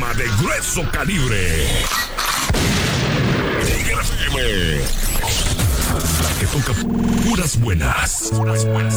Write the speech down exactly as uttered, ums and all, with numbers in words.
programa de grueso calibre. Tigre F M. La que toca puras buenas. Puras buenas.